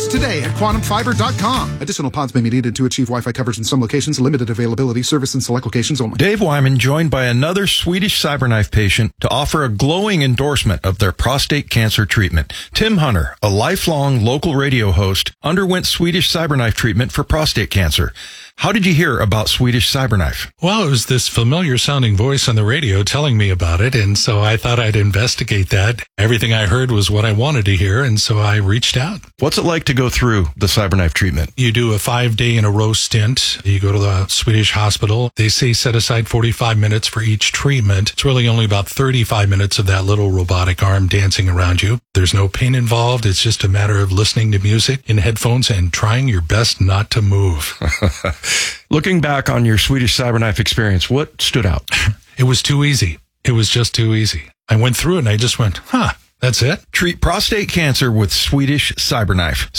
pods today at quantumfiber.com. Additional pods may be needed to achieve Wi-Fi coverage in some locations. Limited availability. Service in select locations only. Dave Wyman joined by another Swedish CyberKnife patient to offer a glowing endorsement of their prostate cancer treatment. Tim Hunter, a lifelong local radio host, underwent Swedish CyberKnife treatment for prostate cancer. How did you hear about Swedish CyberKnife? Well, it was this familiar sounding voice on the radio telling me about it, and so I thought I'd investigate that. Everything I heard was what I wanted to hear, and so I reached out. What's it like to go through the CyberKnife treatment? You do a 5-day-in-a-row stint. You go to the Swedish hospital. They say set aside 45 minutes for each treatment. It's really only about 35 minutes of that little robotic arm dancing around you. There's no pain involved. It's just a matter of listening to music in headphones and trying your best not to move. Looking back on your Swedish CyberKnife experience, what stood out? It was too easy. It was just too easy. I went through it and I just went, that's it? Treat prostate cancer with Swedish CyberKnife.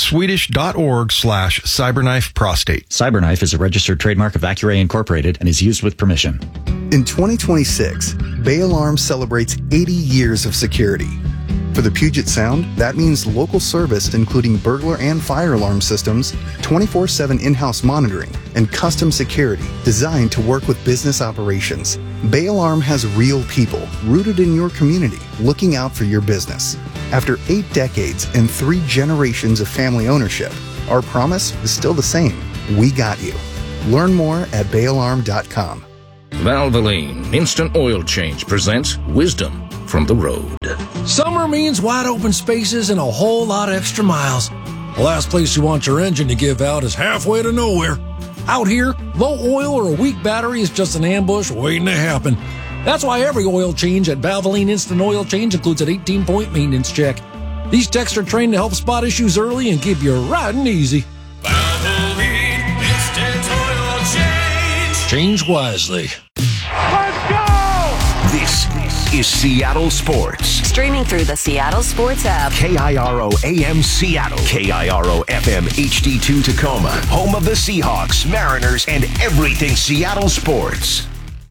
Swedish.org/CyberKnife prostate. CyberKnife is a registered trademark of Accuray Incorporated and is used with permission. In 2026, Bay Alarm celebrates 80 years of security. For the Puget Sound, that means local service including burglar and fire alarm systems, 24/7 in-house monitoring, and custom security designed to work with business operations. Bay Alarm has real people rooted in your community looking out for your business. After 8 decades and 3 generations of family ownership, our promise is still the same. We got you. Learn more at bayalarm.com. Valvoline Instant Oil Change presents Wisdom from the Road. Summer means wide open spaces and a whole lot of extra miles. The last place you want your engine to give out is halfway to nowhere. Out here, low oil or a weak battery is just an ambush waiting to happen. That's why every oil change at Valvoline Instant Oil Change includes an 18-point maintenance check. These techs are trained to help spot issues early and keep you riding easy. Valvoline Instant Oil Change. Change wisely. Let's go! This is Seattle Sports. Streaming through the Seattle Sports app. KIRO AM Seattle. KIRO FM HD2 Tacoma. Home of the Seahawks, Mariners, and everything Seattle sports.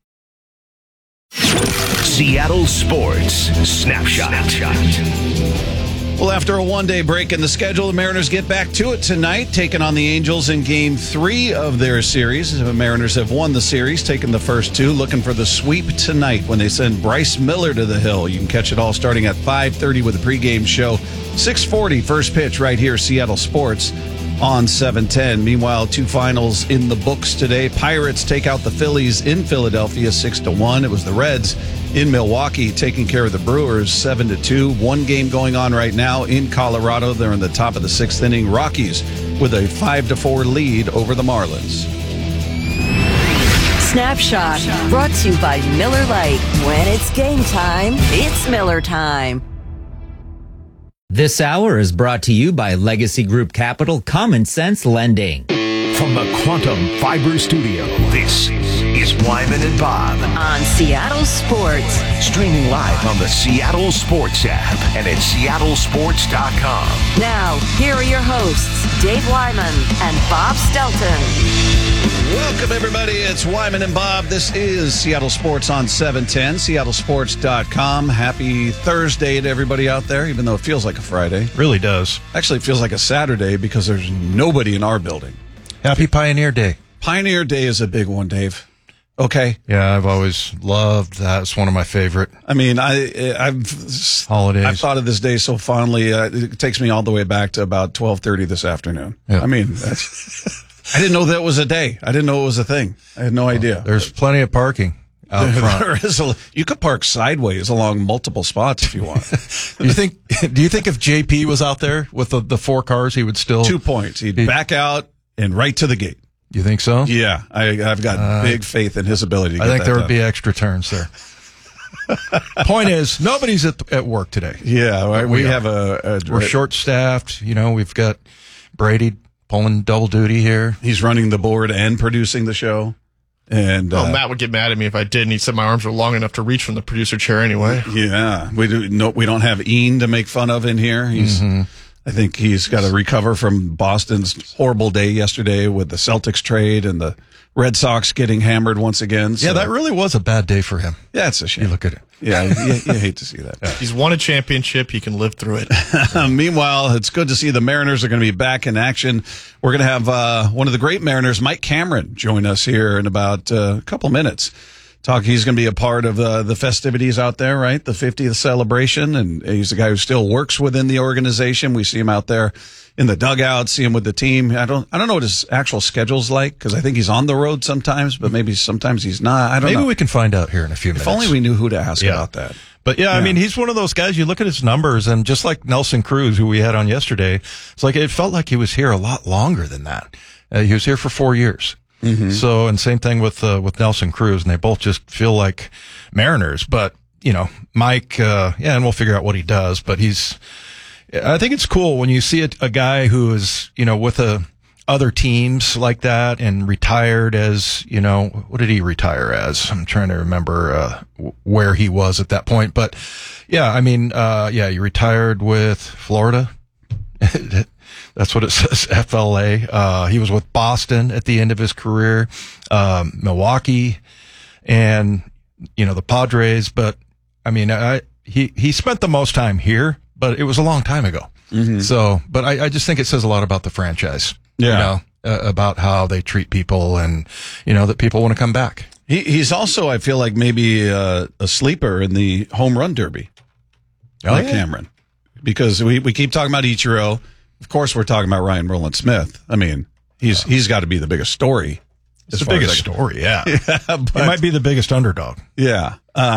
Seattle Sports Snapshot. Well, after a one-day break in the schedule, the Mariners get back to it tonight, taking on the Angels in Game 3 of their series. The Mariners have won the series, taken the first 2, looking for the sweep tonight when they send Bryce Miller to the hill. You can catch it all starting at 5:30 with a pregame show. 6:40 first pitch right here, Seattle Sports on 710. Meanwhile, 2 finals in the books today. Pirates take out the Phillies in Philadelphia 6-1. It was the Reds in Milwaukee taking care of the Brewers 7-2. One game going on right now in Colorado. They're in the top of the 6th inning. Rockies with a 5-4 lead over the Marlins. Snapshot brought to you by Miller Lite. When it's game time, it's Miller time. This hour is brought to you by Legacy Group Capital Common Sense Lending. From the Quantum Fiber Studio, this is Wyman and Bob on Seattle Sports. Streaming live on the Seattle Sports app and at seattlesports.com. Now, here are your hosts, Dave Wyman and Bob Stelton. Welcome, everybody. It's Wyman and Bob. This is Seattle Sports on 710, seattlesports.com. Happy Thursday to everybody out there, even though it feels like a Friday. Really does. Actually, it feels like a Saturday because there's nobody in our building. Happy Pioneer Day. Pioneer Day is a big one, Dave. Okay. Yeah, I've always loved that. It's one of my favorite. I mean, I've holidays. I've thought of this day so fondly. It takes me all the way back to about 12:30 this afternoon. Yeah. I mean, I didn't know that was a day. I didn't know it was a thing. I had no idea. There's plenty of parking out front. You could park sideways along multiple spots if you want. Do you think if JP was out there with the 4 cars, he would still 2 points? He'd back out and right to the gate. You think so? Yeah, I've got big faith in his ability to get that I think there done. would be extra turns there. Point is, nobody's at work today. Yeah, right. We're short-staffed. You know, we've got Brady pulling double duty here. He's running the board and producing the show. And Matt would get mad at me if I did, and he said my arms were long enough to reach from the producer chair anyway. Yeah, we don't have Ian to make fun of in here. I think he's got to recover from Boston's horrible day yesterday with the Celtics trade and the Red Sox getting hammered once again. So. Yeah, that really was a bad day for him. Yeah, it's a shame. You look at it. Yeah, you hate to see that. Yeah. He's won a championship. He can live through it. Meanwhile, it's good to see the Mariners are going to be back in action. We're going to have one of the great Mariners, Mike Cameron, join us here in about a couple minutes. He's going to be a part of the festivities out there, right? The 50th celebration, and he's the guy who still works within the organization. We see him out there in the dugout, see him with the team. I don't know what his actual schedule's like, because I think he's on the road sometimes, but maybe sometimes he's not. I don't know. Maybe we can find out here in a few minutes. If only we knew who to ask about that. But yeah, I mean, he's one of those guys, you look at his numbers, and just like Nelson Cruz, who we had on yesterday, it's like it felt like he was here a lot longer than that. He was here for 4 years. Mm-hmm. So, and same thing with Nelson Cruz, and they both just feel like Mariners. But, you know, Mike, and we'll figure out what he does, but I think it's cool when you see a guy who is, you know, with other teams like that and retired as, you know, what did he retire as? I'm trying to remember where he was at that point. But yeah, I mean, he retired with Florida. That's what it says, FLA. He was with Boston at the end of his career, Milwaukee, and, you know, the Padres. But I mean, he spent the most time here, but it was a long time ago. Mm-hmm. So, but I just think it says a lot about the franchise, you know, about how they treat people, and, you know, that people want to come back. He's also, I feel like, maybe a sleeper in the home run derby, like Cameron, because we keep talking about Ichiro. Of course, we're talking about Ryan Rowland-Smith. I mean, he's got to be the biggest story. It's the biggest story, yeah. But, he might be the biggest underdog. Yeah,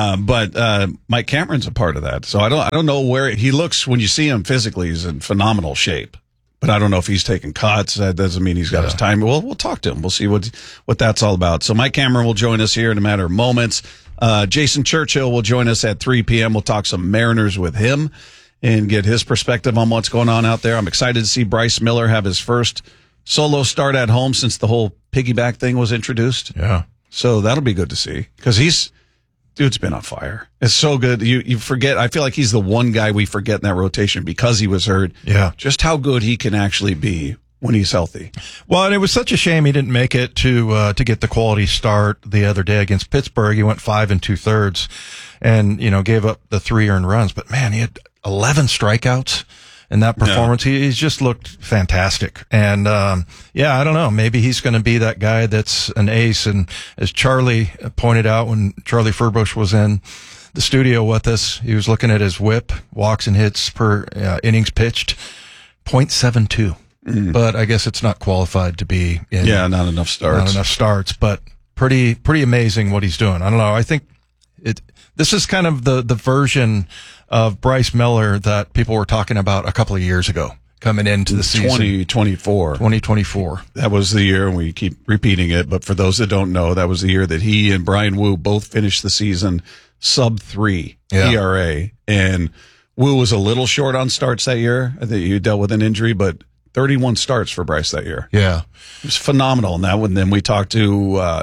but Mike Cameron's a part of that. So I don't know where he looks when you see him physically. He's in phenomenal shape, but I don't know if he's taking cuts. That doesn't mean he's got his time. We'll talk to him. We'll see what that's all about. So Mike Cameron will join us here in a matter of moments. Jason Churchill will join us at 3 p.m. We'll talk some Mariners with him and get his perspective on what's going on out there. I'm excited to see Bryce Miller have his first solo start at home since the whole piggyback thing was introduced. Yeah. So that'll be good to see, because dude's been on fire. It's so good. You forget. I feel like he's the one guy we forget in that rotation because he was hurt. Yeah. Just how good he can actually be when he's healthy. Well, and it was such a shame he didn't make it to get the quality start the other day against Pittsburgh. He went 5 2/3 and, you know, gave up the 3 earned runs, but man, he had 11 strikeouts in that performance. Yeah. He's just looked fantastic. And, I don't know. Maybe he's going to be that guy that's an ace. And as Charlie pointed out when Charlie Furbush was in the studio with us, he was looking at his whip, walks and hits per innings pitched, 0.72. Mm. But I guess it's not qualified to be in. Yeah, not enough starts, but pretty amazing what he's doing. I don't know. I think this is kind of the version of Bryce Miller that people were talking about a couple of years ago coming into the season. 2024. That was the year, and we keep repeating it, but for those that don't know, that was the year that he and Brian Wu both finished the season sub-3 ERA. And Wu was a little short on starts that year. I think you dealt with an injury, but 31 starts for Bryce that year. Yeah. It was phenomenal in that one. Then we talked to,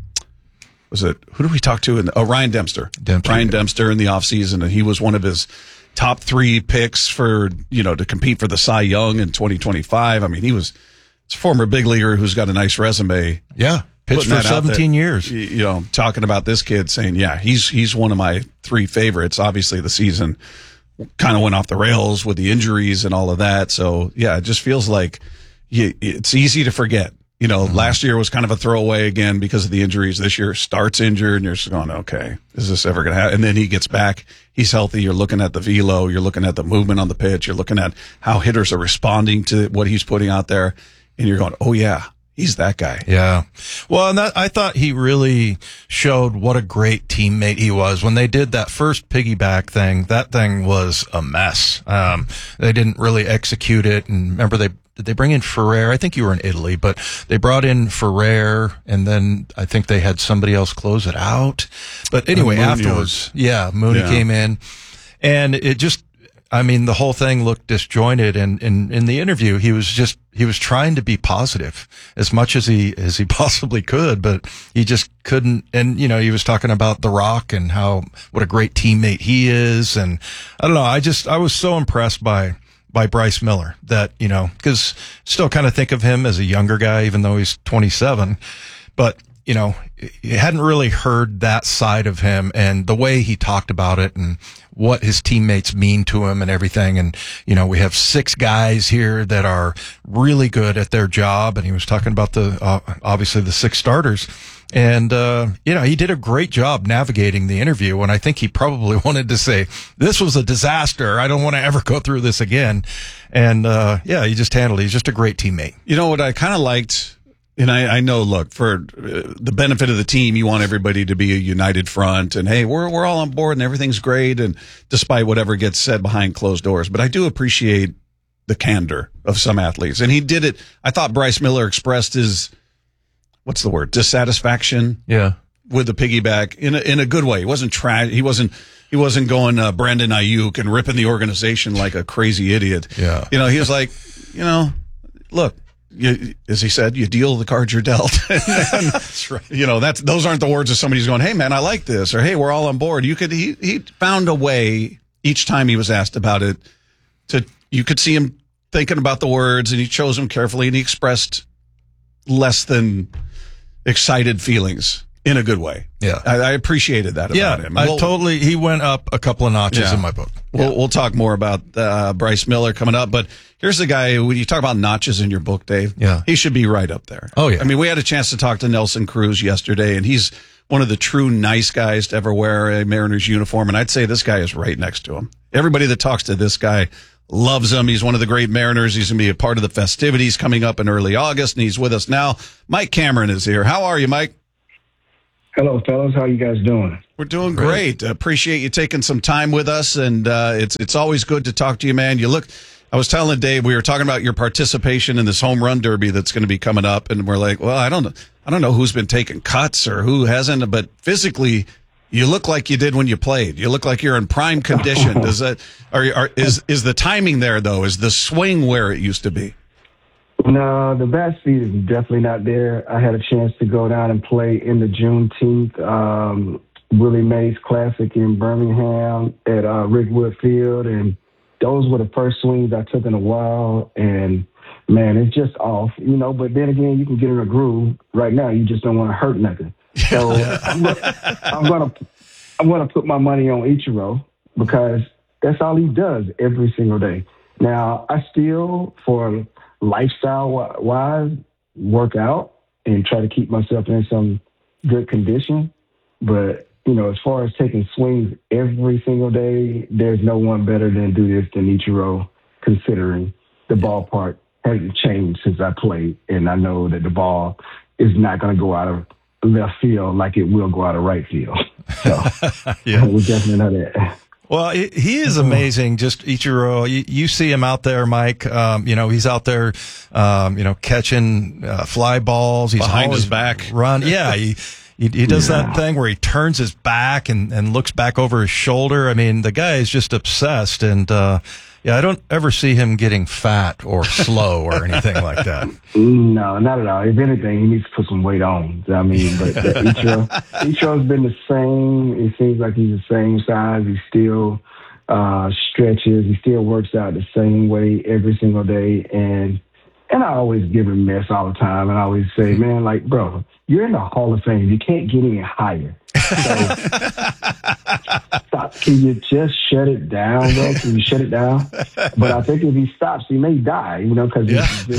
who did we talk to? Ryan Dempster. Ryan Dempster in the offseason, and he was one of his top 3 picks for, you know, to compete for the Cy Young in 2025. I mean, he's a former big leaguer who's got a nice resume. Yeah. Pitched for 17 years. You know, talking about this kid saying, yeah, he's one of my 3 favorites. Obviously, the season kind of went off the rails with the injuries and all of that. So, yeah, it just feels like it's easy to forget. You know, last year was kind of a throwaway again because of the injuries. This year starts injured, and you're just going, okay, is this ever going to happen? And then he gets back. He's healthy. You're looking at the velo. You're looking at the movement on the pitch. You're looking at how hitters are responding to what he's putting out there. And you're going, oh, yeah, he's that guy. Yeah. Well, and I thought he really showed what a great teammate he was. When they did that first piggyback thing, that thing was a mess. They didn't really execute it. And remember, did they bring in Ferrer? I think you were in Italy, but they brought in Ferrer, and then I think they had somebody else close it out. But anyway, afterwards, Mooney came in, and it just, I mean, the whole thing looked disjointed. And in the interview, he was trying to be positive as much as he possibly could, but he just couldn't. And, you know, he was talking about The Rock and what a great teammate he is. And I don't know. I was so impressed by Bryce Miller that, you know, because still kind of think of him as a younger guy, even though he's 27. but you know, you hadn't really heard that side of him and the way he talked about it and what his teammates mean to him and everything. And, you know, we have 6 guys here that are really good at their job. And he was talking about obviously the 6 starters. And, you know, he did a great job navigating the interview. And I think he probably wanted to say, this was a disaster. I don't want to ever go through this again. And, yeah, he just handled it. He's just a great teammate. You know what I kind of liked? And I know, look, for the benefit of the team, you want everybody to be a united front and, hey, we're all on board and everything's great. And despite whatever gets said behind closed doors, but I do appreciate the candor of some athletes. And he did it. I thought Bryce Miller expressed his, what's the word? Dissatisfaction. Yeah. With the piggyback in a good way. He wasn't He wasn't going Brandon Ayuk and ripping the organization like a crazy idiot. Yeah. You know, he was like, you know, look. As he said, you deal the cards you're dealt. That's right. You know, those aren't the words of somebody who's going, hey, man, I like this, or hey, we're all on board. He found a way each time he was asked about it you could see him thinking about the words, and he chose them carefully, and he expressed less than excited feelings in a good way. Yeah. I appreciated that about him. He went up a couple of notches in my book. We'll talk more about Bryce Miller coming up, but here's the guy, when you talk about notches in your book, Dave, he should be right up there. Oh, yeah. I mean, we had a chance to talk to Nelson Cruz yesterday, and he's one of the true nice guys to ever wear a Mariners uniform, and I'd say this guy is right next to him. Everybody that talks to this guy loves him. He's one of the great Mariners. He's going to be a part of the festivities coming up in early August, and he's with us now. Mike Cameron is here. How are you, Mike? Hello, fellas. How you guys doing? We're doing great. Appreciate you taking some time with us, and it's always good to talk to you, man. I was telling Dave, we were talking about your participation in this home run derby that's going to be coming up, and we're like, well, I don't know who's been taking cuts or who hasn't, but physically, you look like you did when you played. You look like you're in prime condition. Is the timing there though? Is the swing where it used to be? No, the bat speed is definitely not there. I had a chance to go down and play in the Juneteenth Willie Mays Classic in Birmingham at Rickwood Field, and those were the first swings I took in a while. And man, it's just off, you know. But then again, you can get in a groove. Right now, you just don't want to hurt nothing. So I'm gonna put my money on Ichiro because that's all he does every single day. Now, I still, for lifestyle-wise, work out and try to keep myself in some good condition. But, you know, as far as taking swings every single day, there's no one better than do this than Ichiro, considering the ballpark hasn't changed since I played. And I know that the ball is not going to go out of left field like it will go out of right field. So we definitely know that. Well, he is amazing. Just Ichiro, you see him out there, Mike. You know, he's out there, you know, catching fly balls. He's behind his back. Yeah, he does that thing where he turns his back and looks back over his shoulder. I mean, the guy is just obsessed. And I don't ever see him getting fat or slow or anything like that. No, not at all. If anything, he needs to put some weight on. I mean, but Ichiro's been the same. It seems like he's the same size. He still stretches. He still works out the same way every single day. And I always give him mess all the time. And I always say, man, like, bro, you're in the Hall of Fame. You can't get any higher. So, stop. Can you just shut it down, bro? Can you shut it down? But I think if he stops, he may die, you know, because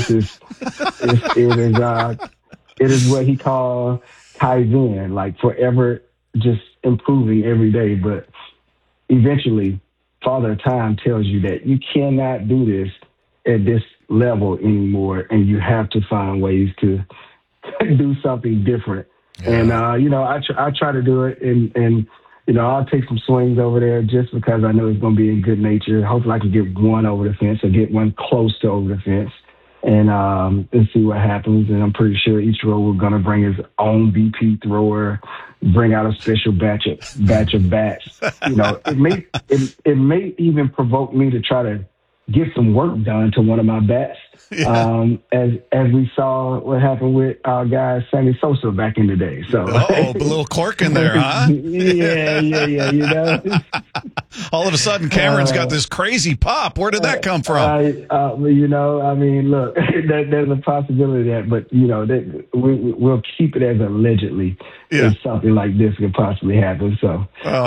it is what he calls Kaizen, like forever just improving every day. But eventually, Father Time tells you that you cannot do this at this level anymore, and you have to find ways to do something different. Yeah. And, you know, I try to do it, and you know, I'll take some swings over there just because I know it's going to be in good nature. Hopefully I can get one over the fence or get one close to over the fence and see what happens. And I'm pretty sure each row we're going to bring his own BP thrower, bring out a special batch of bats. You know, it may even provoke me to try to get some work done to one of my bats as we saw what happened with our guy Sammy Sosa back in the day. So, a little cork in there, huh? yeah. You know, all of a sudden, Cameron's got this crazy pop. Where did that come from? You know, I mean, look, there's a possibility of that, but you know, we'll keep it as allegedly if something like this could possibly happen. So.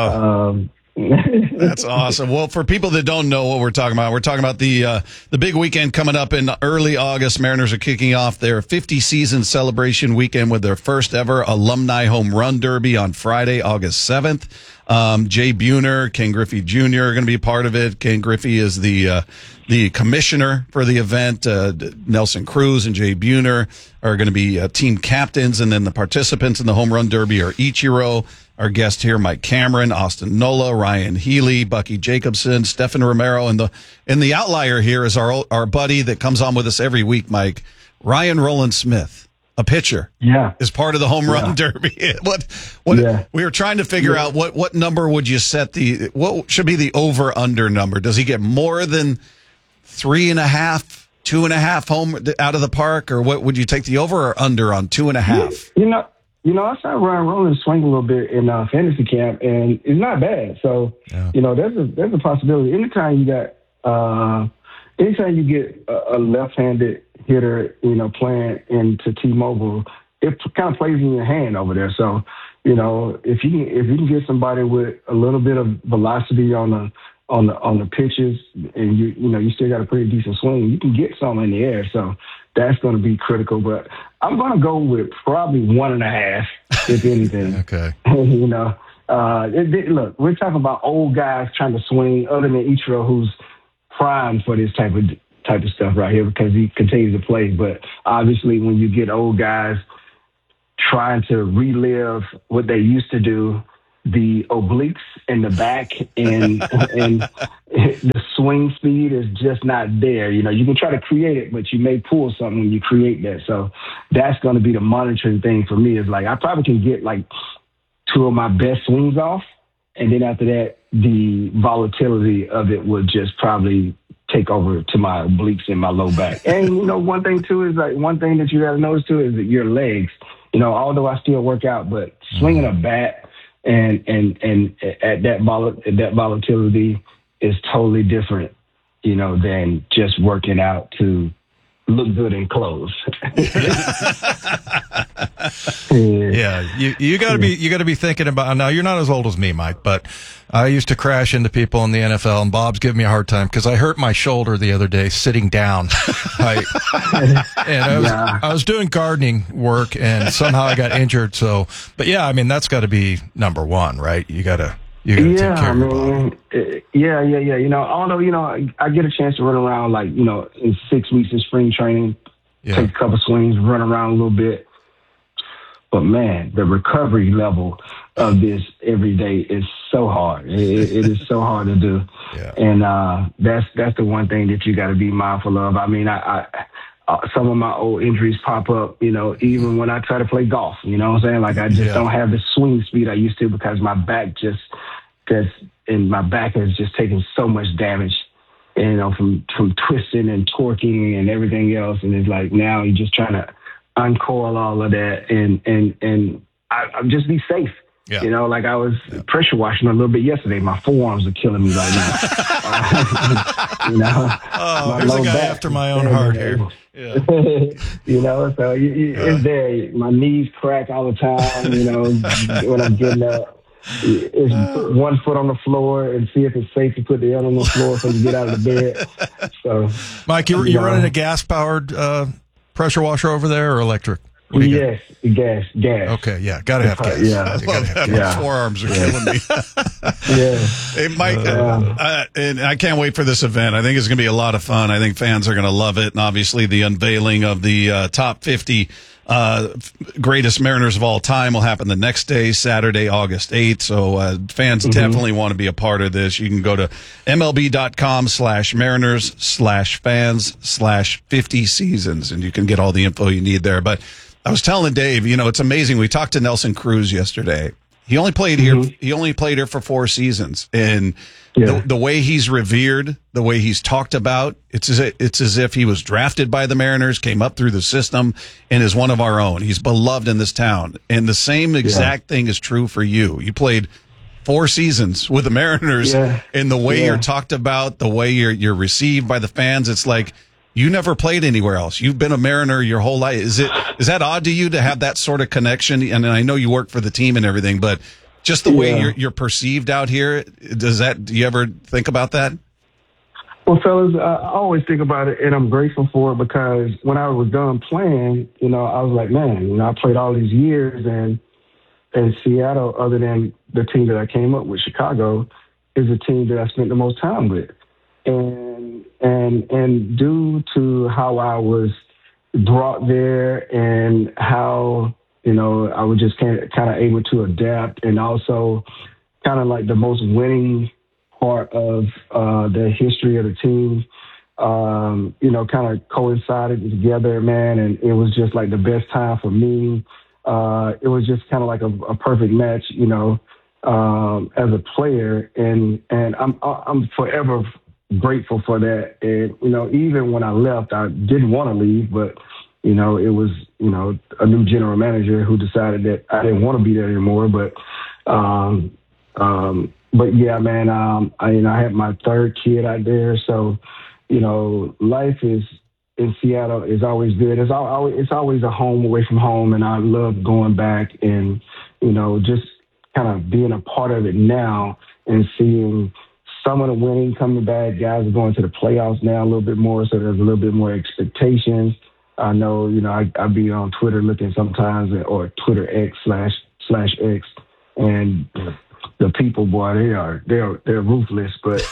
That's awesome. Well, for people that don't know what we're talking about the big weekend coming up in early August. Mariners are kicking off their 50-season celebration weekend with their first ever alumni home run derby on Friday, August 7th. Jay Buhner, Ken Griffey Jr. are going to be a part of it. Ken Griffey is the commissioner for the event. Nelson Cruz and Jay Buhner are going to be team captains, and then the participants in the home run derby are Ichiro, our guest here, Mike Cameron, Austin Nola, Ryan Healy, Bucky Jacobson, Stefan Romero, and the outlier here is our buddy that comes on with us every week, Mike, Ryan Roland Smith, a pitcher. Yeah, is part of the home run derby. We were trying to figure out what number would you set what should be the over under number? Does he get more than 3.5, 2.5 home out of the park, or what would you take the over or under on 2.5? You know, I saw Ryan Roland swing a little bit in fantasy camp, and it's not bad. So, you know, there's a possibility. Anytime you get a left-handed hitter, you know, playing into T-Mobile, it kind of plays in your hand over there. So, you know, if you can get somebody with a little bit of velocity on the pitches, and you still got a pretty decent swing, you can get some in the air. So that's going to be critical. But I'm going to go with probably 1.5, if anything. Okay. You know, look, we're talking about old guys trying to swing, other than Ichiro, who's primed for this type of stuff right here because he continues to play. But obviously, when you get old guys trying to relive what they used to do, the obliques in the back and the swing speed is just not there. You know, you can try to create it, but you may pull something when you create that. So that's going to be the monitoring thing for me, is like I probably can get like 2 of my best swings off, and then after that, the volatility of it would just probably take over to my obliques and my low back. And, you know, one thing too is like one thing that you got to notice too is that your legs, you know, although I still work out, but swinging a bat and at that volatility is totally different, you know, than just working out to look good in clothes. Yeah, you got to be thinking about. Now you're not as old as me, Mike, but I used to crash into people in the NFL, and Bob's giving me a hard time because I hurt my shoulder the other day sitting down. I was doing gardening work, and somehow I got injured. So, but yeah, I mean that's got to be number one, right? You got to take care of your body. Yeah. You know, although, you know, I get a chance to run around, like, you know, in 6 weeks of spring training, take a couple swings, run around a little bit. But man, the recovery level of this every day is so hard. It is so hard to do. Yeah. And that's the one thing that you got to be mindful of. I mean, I some of my old injuries pop up, you know, even when I try to play golf, you know what I'm saying? Like I just don't have the swing speed I used to because my back my back has just taken so much damage, you know, from twisting and torquing and everything else. And it's like now you're just trying to uncoil all of that and I'm just be safe. Yeah. You know, like I was pressure washing a little bit yesterday. My forearms are killing me right now. You know, here's a guy after my own heart here. Yeah. You know, so it's there. My knees crack all the time. You know, when I'm getting up. It's put one foot on the floor and see if it's safe to put the other on the floor so you get out of the bed. So, Mike, you're running a gas-powered pressure washer over there or electric? Yes, gas. Okay, yeah, gotta have gas. Yeah, My forearms are killing me. Hey, Mike, and I can't wait for this event. I think it's going to be a lot of fun. I think fans are going to love it, and obviously the unveiling of the top 50 greatest Mariners of all time will happen the next day, Saturday, August 8th. So fans definitely want to be a part of this. You can go to MLB.com/Mariners/fans/50 seasons, and you can get all the info you need there. But I was telling Dave, you know, it's amazing. We talked to Nelson Cruz yesterday. He only played here. He only played here for 4 seasons, and the way he's revered, the way he's talked about, it's as if he was drafted by the Mariners, came up through the system, and is one of our own. He's beloved in this town, and the same exact thing is true for you. You played 4 seasons with the Mariners, and the way you're talked about, the way you're received by the fans, it's like you never played anywhere else. You've been a Mariner your whole life. Is that odd to you to have that sort of connection? And I know you work for the team and everything, but just the way you're perceived out here, do you ever think about that? Well, fellas, I always think about it, and I'm grateful for it because when I was done playing, I was like, man, I played all these years, and Seattle, other than the team that I came up with, Chicago, is a team that I spent the most time with. And due to how I was brought there and how, I was just kind of able to adapt, and also kind of like the most winning part of the history of the team, kind of coincided together, man. And it was just like the best time for me. It was just kind of like a perfect match, as a player. And I'm forever grateful for that. And, even when I left, I didn't want to leave, but, it was, a new general manager who decided that I didn't want to be there anymore. But yeah, man, I had my 3rd kid out there. So, life in Seattle is always good. It's always a home away from home. And I love going back and, just kind of being a part of it now and seeing some of the winning coming back. Guys are going to the playoffs now a little bit more, so there's a little bit more expectations. I know, I be on Twitter looking sometimes, or Twitter X/X, and the people, boy, they're ruthless. But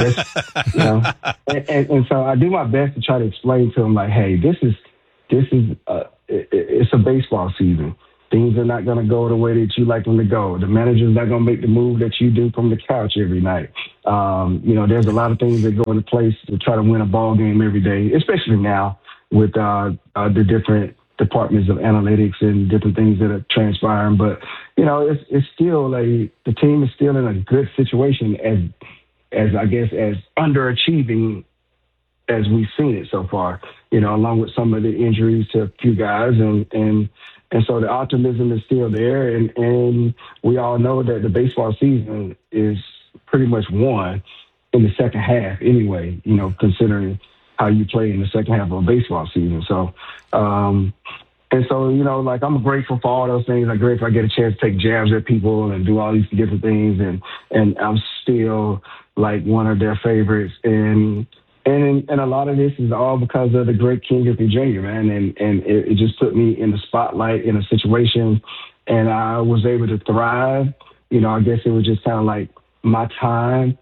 and so I do my best to try to explain to them, like, hey, this is it's a baseball season. Things are not going to go the way that you like them to go. The manager's not going to make the move that you do from the couch every night. There's a lot of things that go into place to try to win a ball game every day, especially now with the different departments of analytics and different things that are transpiring. But, it's still the team is still in a good situation as I guess, as underachieving as we've seen it so far, along with some of the injuries to a few guys. And so the optimism is still there. And we all know that the baseball season is pretty much won in the second half anyway, considering how you play in the second half of a baseball season. So, I'm grateful for all those things. I'm grateful I get a chance to take jabs at people and do all these different things. And I'm still like one of their favorites. And a lot of this is all because of the great Ken Griffey Jr., man. And it just put me in the spotlight in a situation, and I was able to thrive. I guess it was just kind of like my time,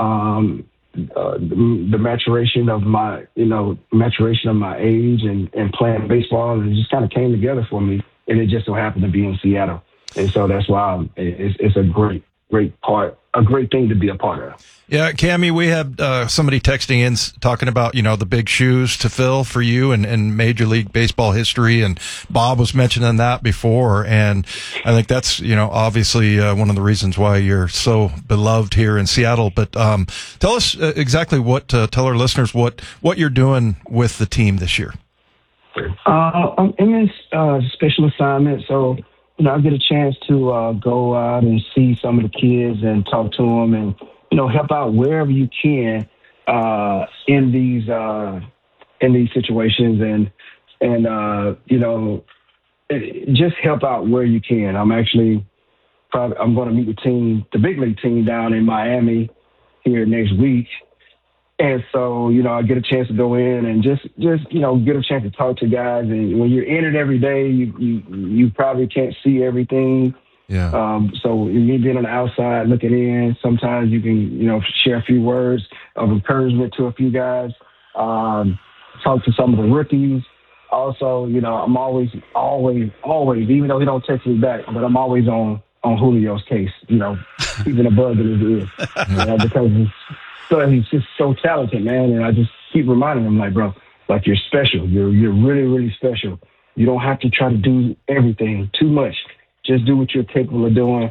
the maturation of my age and playing baseball, and it just kind of came together for me. And it just so happened to be in Seattle. And so that's why it's a great part, a great thing to be a part of. Yeah, Cammy, we had somebody texting in talking about, the big shoes to fill for you and Major League Baseball history. And Bob was mentioning that before. And I think that's, obviously one of the reasons why you're so beloved here in Seattle. But tell us exactly tell our listeners what you're doing with the team this year. I'm in this special assignment. So, I get a chance to go out and see some of the kids and talk to them and, help out wherever you can in these situations and just help out where you can. I'm going to meet the big league team down in Miami here next week. And so, I get a chance to go in and just get a chance to talk to guys. And when you're in it every day, you probably can't see everything. Yeah. So me being on the outside looking in, sometimes you can, share a few words of encouragement to a few guys, talk to some of the rookies. Also, I'm always, even though he don't text me back, but I'm always on Julio's case, even a bug in his ear, because he's just so talented, man. And I just keep reminding him, like, bro, like, you're special. You're really, really special. You don't have to try to do everything too much. Just do what you're capable of doing.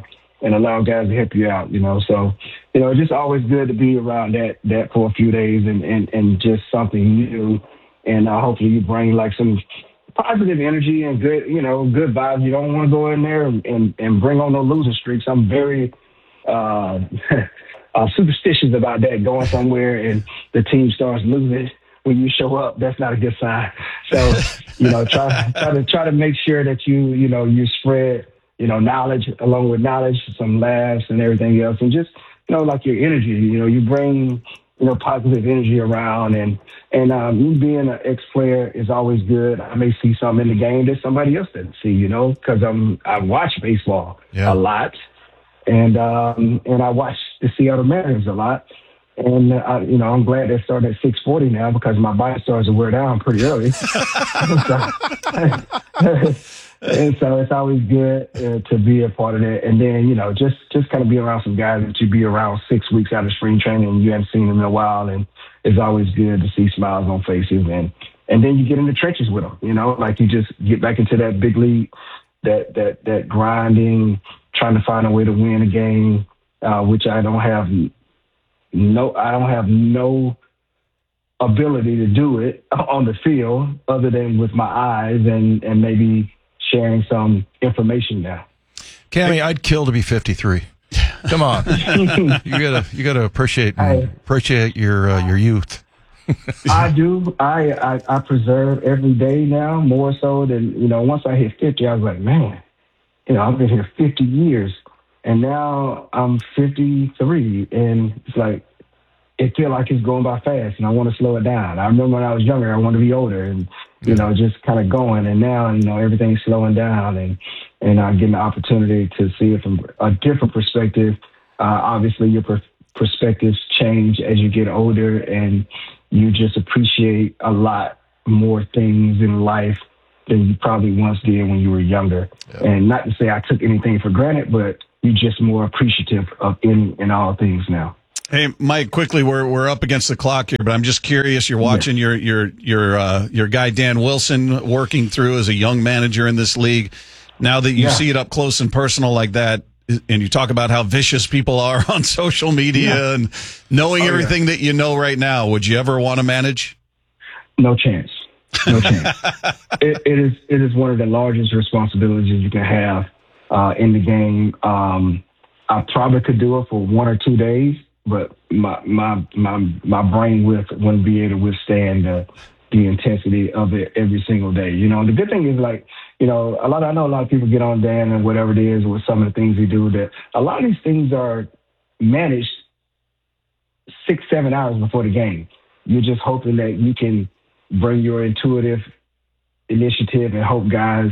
and allow guys to help you out, So, it's just always good to be around that for a few days and just something new. And hopefully you bring like some positive energy and good, good vibes. You don't want to go in there and bring on no losing streaks. I'm very superstitious about that, going somewhere and the team starts losing when you show up. That's not a good sign. So, try to make sure that you spread, knowledge along with knowledge, some laughs and everything else. And just, like your energy, you bring, positive energy around and me being an ex-player is always good. I may see something in the game that somebody else doesn't see, because I watch baseball a lot and I watch the Seattle Mariners a lot. And, I'm glad they started at 6:40 now because my body starts to wear down pretty early. And so it's always good to be a part of that. And then, just kind of be around some guys that you be around 6 weeks out of spring training and you haven't seen them in a while. And it's always good to see smiles on faces. And then you get in the trenches with them, like you just get back into that big league, that grinding, trying to find a way to win a game, which I don't have no ability to do it on the field other than with my eyes and maybe sharing some information now. Cammy, I'd kill to be 53. Come on, you gotta appreciate your youth. I do. I preserve every day now more so than once I hit 50, I was like, man, I've been here 50 years, and now I'm 53, and it's like it feels like it's going by fast, and I want to slow it down. I remember when I was younger, I wanted to be older, and just kind of going. And now, everything's slowing down, and I'm getting the opportunity to see it from a different perspective. Obviously, your perspectives change as you get older, and you just appreciate a lot more things in life than you probably once did when you were younger. Yep. And not to say I took anything for granted, but you're just more appreciative of any and all things now. Hey, Mike, quickly, we're up against the clock here, but I'm just curious. You're watching your guy Dan Wilson working through as a young manager in this league. Now that you see it up close and personal like that, and you talk about how vicious people are on social media and knowing everything that you know right now, would you ever want to manage? No chance. No chance. It is one of the largest responsibilities you can have in the game. I probably could do it for 1 or 2 days. But my brain wouldn't be able to withstand the intensity of it every single day. And the good thing is, like, I know a lot of people get on Dan and whatever it is with some of the things he do, that a lot of these things are managed 6-7 hours before the game. You're just hoping that you can bring your intuitive initiative and hope guys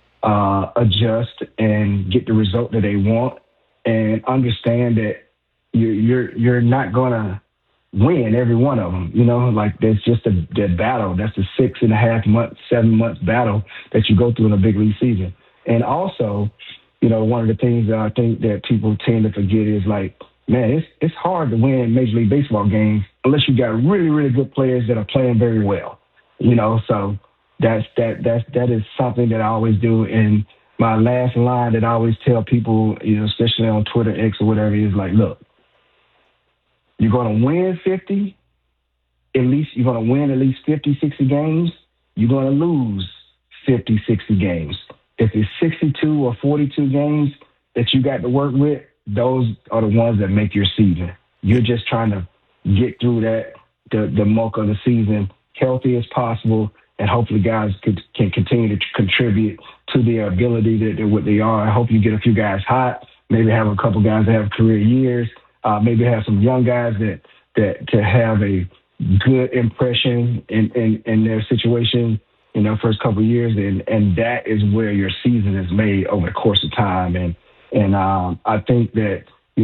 adjust and get the result that they want, and understand that you're not going to win every one of them. Like there's just that battle. That's the 6.5 months, 7 months battle that you go through in a big league season. And also, one of the things that I think that people tend to forget is, like, man, it's hard to win Major League Baseball games unless you got really, really good players that are playing very well. So that is something that I always do. And my last line that I always tell people, especially on Twitter, X or whatever, is like, look, you're going to win 50, you're going to win at least 50, 60 games. You're going to lose 50, 60 games. If it's 62 or 42 games that you got to work with, those are the ones that make your season. You're just trying to get through that, the muck of the season, healthy as possible, and hopefully guys can continue to contribute to their ability to what they are. I hope you get a few guys hot, maybe have a couple guys that have career years. Maybe have some young guys that to have a good impression in their situation in their first couple of years, and that is where your season is made over the course of time. And I think that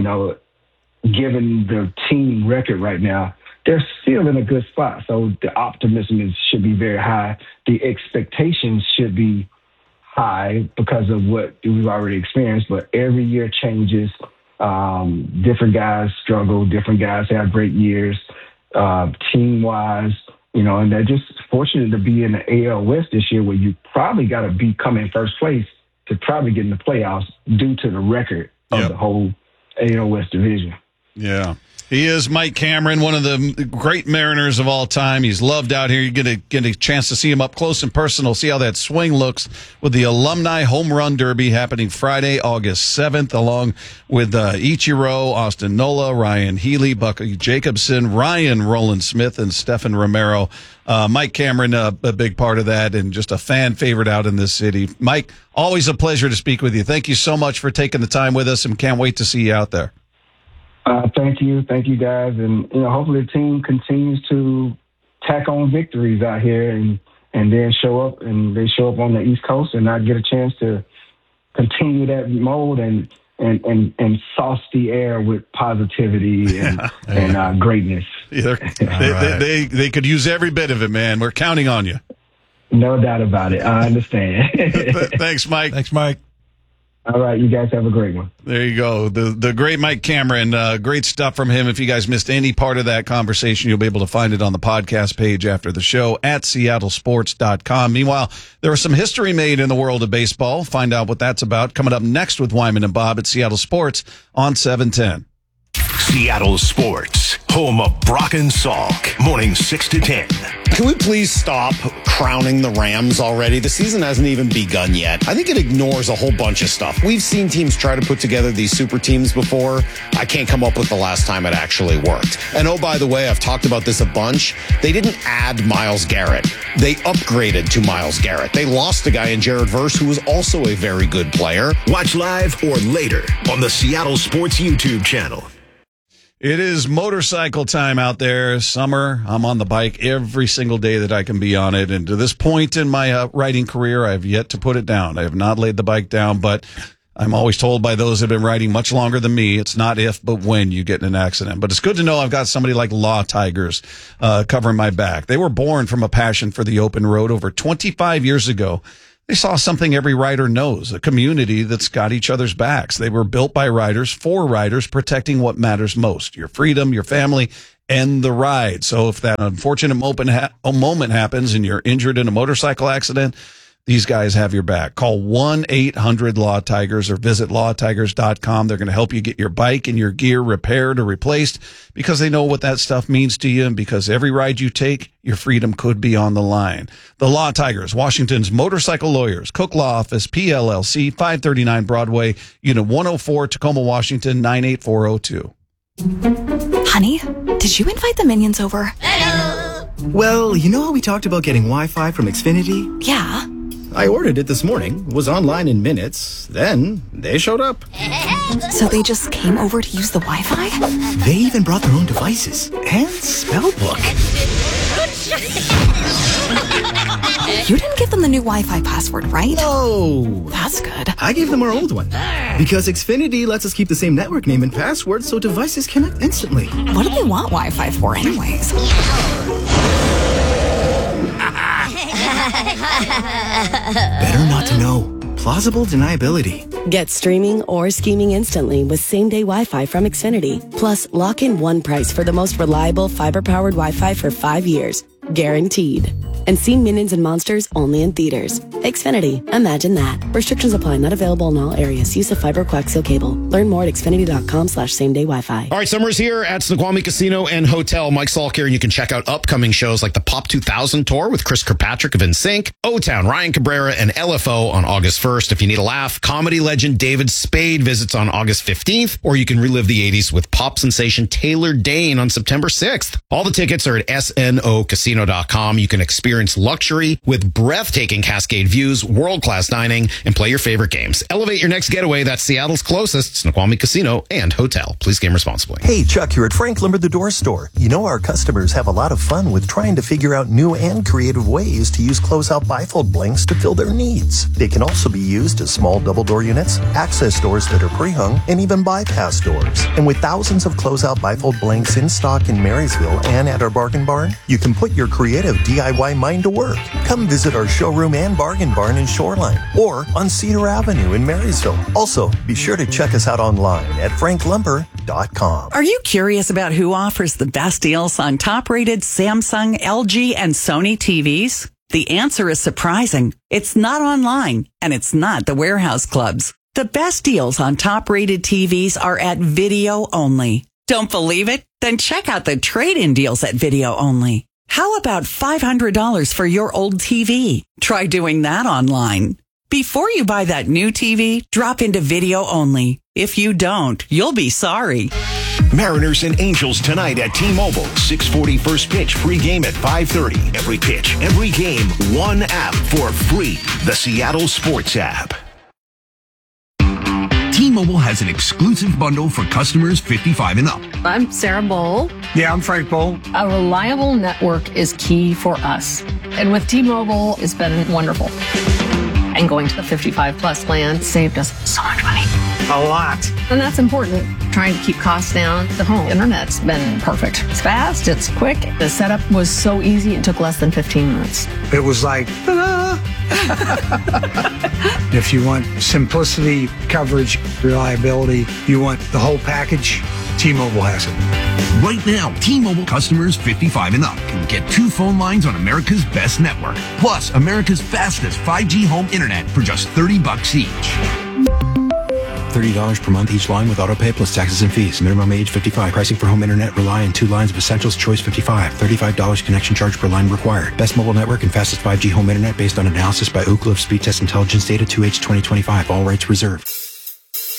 given the team record right now, they're still in a good spot. So the optimism should be very high. The expectations should be high because of what we've already experienced. But every year changes. Different guys struggle, different guys have great years, team-wise, and they're just fortunate to be in the AL West this year, where you probably got to come in first place to probably get in the playoffs due to the record of the whole AL West division. Yeah. He is Mike Cameron, one of the great Mariners of all time. He's loved out here. You get a chance to see him up close and personal, see how that swing looks with the Alumni Home Run Derby happening Friday, August 7th, along with Ichiro, Austin Nola, Ryan Healy, Bucky Jacobson, Ryan Roland Smith, and Stephen Romero. Mike Cameron, a big part of that, and just a fan favorite out in this city. Mike, always a pleasure to speak with you. Thank you so much for taking the time with us, and can't wait to see you out there. Thank you guys, and hopefully the team continues to tack on victories out here, and then show up on the East Coast, and I get a chance to continue that mode and sauce the air with positivity and greatness. Yeah, they could use every bit of it, man. We're counting on you. No doubt about it. I understand. Thanks, Mike. Thanks, Mike. All right, you guys have a great one. There you go. The great Mike Cameron. Great stuff from him. If you guys missed any part of that conversation, you'll be able to find it on the podcast page after the show at seattlesports.com. Meanwhile, there was some history made in the world of baseball. Find out what that's about coming up next with Wyman and Bob at Seattle Sports on 710. Seattle Sports, home of Brock and Salk, morning 6 to 10. Can we please stop crowning the Rams already? The season hasn't even begun yet. I think it ignores a whole bunch of stuff. We've seen teams try to put together these super teams before. I can't come up with the last time it actually worked. And oh, by the way, I've talked about this a bunch. They didn't add Myles Garrett. They upgraded to Myles Garrett. They lost a guy in Jared Verse who was also a very good player. Watch live or later on the Seattle Sports YouTube channel. It is motorcycle time out there. Summer, I'm on the bike every single day that I can be on it. And to this point in my riding career, I have yet to put it down. I have not laid the bike down, but I'm always told by those that have been riding much longer than me, it's not if, but when you get in an accident. But it's good to know I've got somebody like Law Tigers covering my back. They were born from a passion for the open road over 25 years ago. They saw something every rider knows, a community that's got each other's backs. They were built by riders, for riders, protecting what matters most, your freedom, your family, and the ride. So if that unfortunate moment happens and you're injured in a motorcycle accident, these guys have your back. Call 1-800-LAW-TIGERS or visit lawtigers.com. They're going to help you get your bike and your gear repaired or replaced because they know what that stuff means to you, and because every ride you take, your freedom could be on the line. The Law Tigers, Washington's motorcycle lawyers, Cook Law Office, PLLC, 539 Broadway, Unit 104, Tacoma, Washington, 98402. Honey, did you invite the minions over? Hello. Well, you know how we talked about getting Wi-Fi from Xfinity? Yeah. I ordered it this morning, was online in minutes, then they showed up. So they just came over to use the Wi-Fi? They even brought their own devices and spell book. You didn't give them the new Wi-Fi password, right? No. That's good. I gave them our old one. Because Xfinity lets us keep the same network name and password so devices connect instantly. What do they want Wi-Fi for anyways? Better not to know. Plausible deniability. Get streaming or scheming instantly with same-day Wi-Fi from Xfinity. Plus, lock in one price for the most reliable fiber-powered Wi-Fi for 5 years. Guaranteed. And see Minions and Monsters only in theaters. Xfinity. Imagine that. Restrictions apply. Not available in all areas. Use of fiber coaxial cable. Learn more at xfinity.com/same-day Wi-Fi. All right, summer's here at Snoqualmie Casino and Hotel. Mike Salk here, and you can check out upcoming shows like the Pop 2000 Tour with Chris Kirkpatrick of NSYNC, O-Town, Ryan Cabrera, and LFO on August 1st. If you need a laugh, comedy legend David Spade visits on August 15th, or you can relive the 80s with pop sensation Taylor Dane on September 6th. All the tickets are at snocasino.com. You can experience luxury with breathtaking Cascade views, world-class dining, and play your favorite games. Elevate your next getaway. That's Seattle's closest Snoqualmie Casino and Hotel. Please game responsibly. Hey, Chuck here at Frank Lumber the Door Store. You know our customers have a lot of fun with trying to figure out new and creative ways to use closeout bifold blanks to fill their needs. They can also be used as small double door units, access doors that are pre-hung, and even bypass doors. And with thousands of closeout bifold blanks in stock in Marysville and at our bargain barn, you can put your creative DIY mind to work. Come visit our showroom and bargain barn in Shoreline or on Cedar Avenue in Marysville. Also, be sure to check us out online at franklumber.com. Are you curious about who offers the best deals on top-rated Samsung, LG, and Sony TVs? The answer is surprising. It's not online, and it's not the warehouse clubs. The best deals on top-rated TVs are at Video Only. Don't believe it? Then check out the trade-in deals at Video Only. How about $500 for your old TV? Try doing that online. Before you buy that new TV, drop into Video Only. If you don't, you'll be sorry. Mariners and Angels tonight at T-Mobile. 6:40 first pitch, pregame at 5:30. Every pitch, every game, one app for free. The Seattle Sports app. T-Mobile has an exclusive bundle for customers 55 and up. I'm Sarah Bowl. Yeah, I'm Frank Bowl. A reliable network is key for us. And with T-Mobile, it's been wonderful. And going to the 55 plus plan saved us so much money. A lot. And that's important. Trying to keep costs down. The home internet's been perfect. It's fast, it's quick. The setup was so easy, it took less than 15 minutes. It was like, ta-da! If you want simplicity, coverage, reliability, you want the whole package, T-Mobile has it. Right now, T-Mobile customers 55 and up can get 2 phone lines on America's best network, plus America's fastest 5G home internet for just $30 each. $30 per month each line with autopay plus taxes and fees. Minimum age 55. Pricing for home internet rely on 2 lines of Essentials Choice 55. $35 connection charge per line required. Best mobile network and fastest 5G home internet based on analysis by Ookla of Speed Test Intelligence Data 2H 2025. All rights reserved.